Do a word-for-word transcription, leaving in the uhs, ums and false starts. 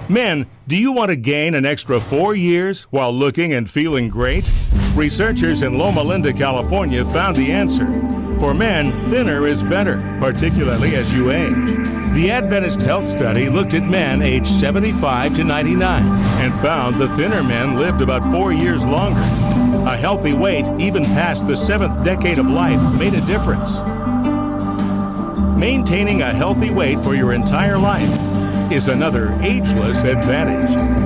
Men, do you want to gain an extra four years while looking and feeling great? Researchers in Loma Linda, California found the answer. For men, thinner is better, particularly as you age. The Adventist Health Study looked at men aged seventy-five to ninety-nine and found the thinner men lived about four years longer. A healthy weight, even past the seventh decade of life, made a difference. Maintaining a healthy weight for your entire life is another ageless advantage.